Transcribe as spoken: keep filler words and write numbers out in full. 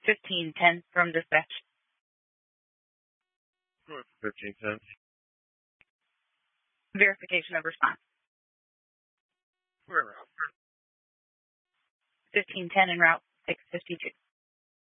fifteen ten from dispatch. fifteen ten. Verification of response. We're out. fifteen ten en route, six fifty-two.